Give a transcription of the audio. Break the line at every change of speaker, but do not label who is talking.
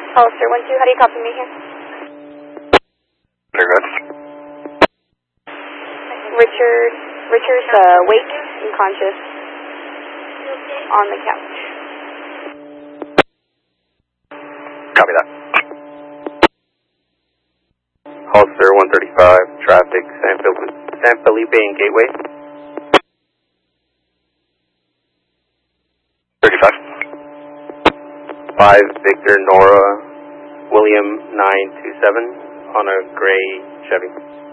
Hollister 1-2, how do you copy me here?
Very good.
Richard's awake and conscious on the couch.
Copy that. Hollister 135, traffic, San Felipe and Gateway. 35. 5 Victor Nora William 927 on a gray Chevy.